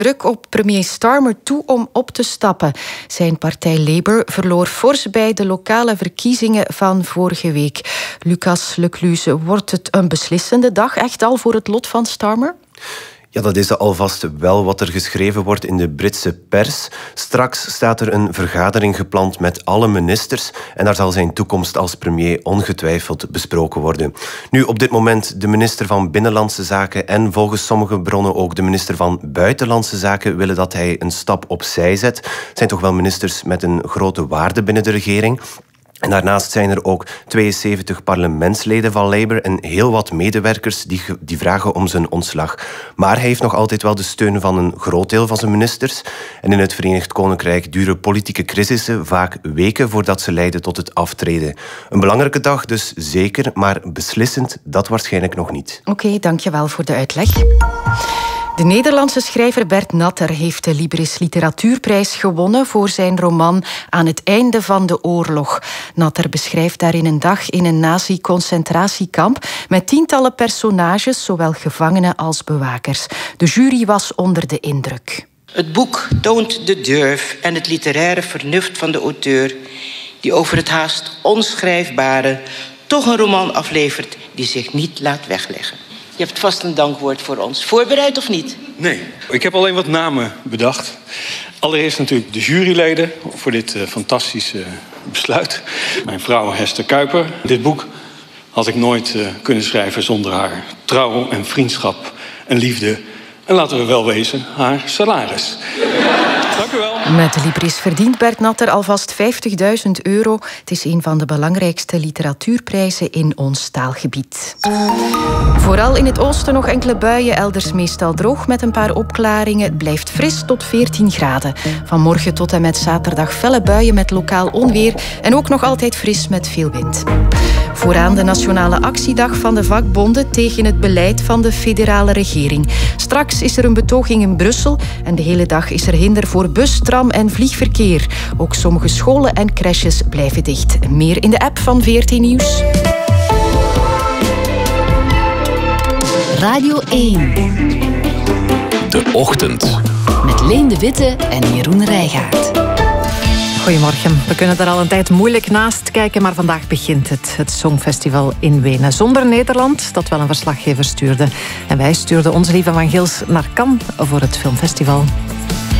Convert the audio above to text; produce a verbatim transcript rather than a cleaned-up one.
Druk op premier Starmer toe om op te stappen. Zijn partij Labour verloor fors bij de lokale verkiezingen van vorige week. Lucas Lecluze, wordt het een beslissende dag echt al voor het lot van Starmer? Ja, dat is alvast wel wat er geschreven wordt in de Britse pers. Straks staat er een vergadering gepland met alle ministers en daar zal zijn toekomst als premier ongetwijfeld besproken worden. Nu, op dit moment de minister van Binnenlandse Zaken en volgens sommige bronnen ook de minister van Buitenlandse Zaken willen dat hij een stap opzij zet. Het zijn toch wel ministers met een grote waarde binnen de regering. En daarnaast zijn er ook tweeënzeventig parlementsleden van Labour en heel wat medewerkers die, die vragen om zijn ontslag. Maar hij heeft nog altijd wel de steun van een groot deel van zijn ministers. En in het Verenigd Koninkrijk duren politieke crisissen vaak weken voordat ze leiden tot het aftreden. Een belangrijke dag dus zeker, maar beslissend dat waarschijnlijk nog niet. Oké, okay, dankjewel voor de uitleg. De Nederlandse schrijver Bert Natter heeft de Libris Literatuurprijs gewonnen voor zijn roman Aan het einde van de oorlog. Natter beschrijft daarin een dag in een nazi-concentratiekamp met tientallen personages, zowel gevangenen als bewakers. De jury was onder de indruk. Het boek toont de durf en het literaire vernuft van de auteur, die over het haast onschrijfbare toch een roman aflevert die zich niet laat wegleggen. Je hebt vast een dankwoord voor ons. Voorbereid of niet? Nee, ik heb alleen wat namen bedacht. Allereerst natuurlijk de juryleden voor dit uh, fantastische uh, besluit. Mijn vrouw Hester Kuiper. Dit boek had ik nooit uh, kunnen schrijven zonder haar trouw en vriendschap en liefde. En laten we wel wezen, haar salaris. Dank u wel. Met de Libris verdient Bert Natter alvast vijftigduizend euro. Het is een van de belangrijkste literatuurprijzen in ons taalgebied. Vooral in het oosten nog enkele buien, elders meestal droog met een paar opklaringen. Het blijft fris tot veertien graden. Vanmorgen tot en met zaterdag felle buien met lokaal onweer en ook nog altijd fris met veel wind. Vooraan de nationale actiedag van de vakbonden tegen het beleid van de federale regering. Straks is er een betoging in Brussel en de hele dag is er hinder voor bus, tram en vliegverkeer. Ook sommige scholen en crèches blijven dicht. Meer in de app van V R T Nieuws. Radio één. De Ochtend. Met Leen de Witte en Jeroen Rijgaard. Goedemorgen. We kunnen er al een tijd moeilijk naast kijken, maar vandaag begint het, het Songfestival in Wenen. Zonder Nederland, dat wel een verslaggever stuurde. En wij stuurden onze lieve Van Gils naar Cannes voor het filmfestival.